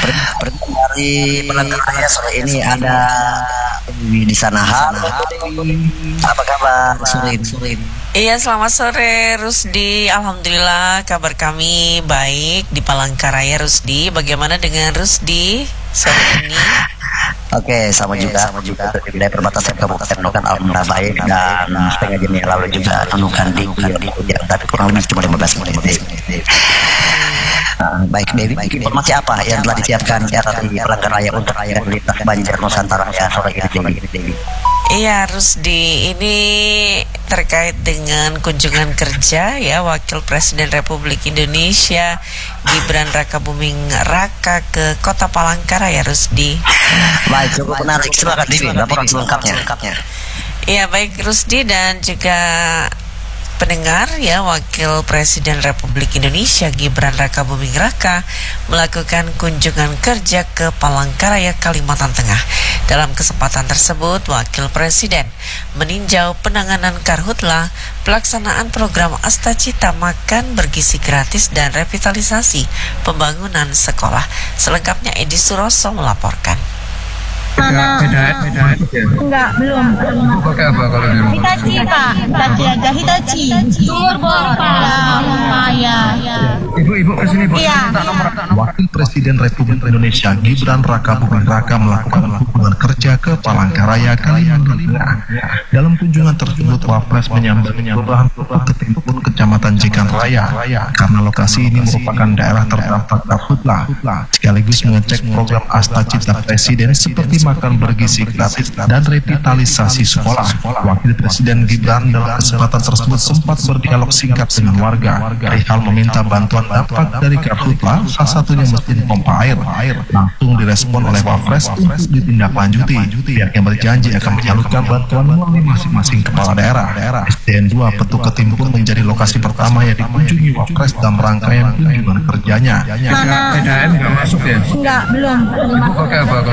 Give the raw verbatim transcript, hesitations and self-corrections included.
Dari Palangkaraya sore ini ada di sana. Halo, apa kabar sore ini? Iya, selamat sore Rusdi. Alhamdulillah kabar kami baik di Palangkaraya, Rusdi. Bagaimana dengan Rusdi sore ini? Oke, sama Oke, juga, sama juga. Dari wilayah perbatasan Kabupaten Nunukan alhamdulillah baik, dan setengah jam yang lalu juga Nunukan di hujan, tapi kurang lebih cuma lima belas menit. Uh, baik Dewi, baik, informasi apa yang telah disiapkan dari Palangkaraya untuk pemerintah Banjar Nusantara ya sore ini Dewi? Iya, Rusdi, ini terkait dengan kunjungan kerja ya Wakil Presiden Republik Indonesia Gibran Rakabuming Raka ke Kota Palangkaraya, Rusdi. Baik, cukup menarik. Silakan Dewi, laporan selengkapnya. Iya, baik Rusdi dan juga pendengar ya, Wakil Presiden Republik Indonesia Gibran Rakabuming Raka melakukan kunjungan kerja ke Palangkaraya, Kalimantan Tengah. Dalam kesempatan tersebut, Wakil Presiden meninjau penanganan karhutla, pelaksanaan program Astacita Makan Bergizi Gratis dan revitalisasi pembangunan sekolah. Selengkapnya Edi Suroso melaporkan. Mana? Enggak, belum. Pakai apa kalau di rumah? Hitachi, Pak. Hitachi aja, Hitachi. Sumur bor, Pak. Ya, Ibu-ibu ke sini, Bu. Iya. Wakil Presiden Republik Indonesia Gibran Rakabuming Raka melakukan kunjungan kerja ke Palangkaraya, Kalimantan Tengah. Dalam kunjungan tersebut, Wapres menyambangi kelurahan Ketimpun, Kecamatan Jekan Raya, karena lokasi ini merupakan daerah terdampak karhutla, sekaligus mengecek program Astacita Presiden seperti makan bergizi gratis dan revitalisasi sekolah. Wakil Presiden Gibran dalam kesempatan tersebut sempat berdialog singkat dengan warga perihal meminta bantuan dampak dari karhutla, salah satunya mesin pompa air. Langsung direspon oleh Wapres untuk ditindaklanjuti. Pihaknya berjanji akan menyalurkan bantuan melalui masing-masing kepala daerah. S D N dua Petuk Ketimpun menjadi lokasi pertama yang dikunjungi Wapres dalam rangkaian kunjungan kerjanya. Mana? P D A M nggak masuk ya? Enggak, belum. Ibu pakai apa?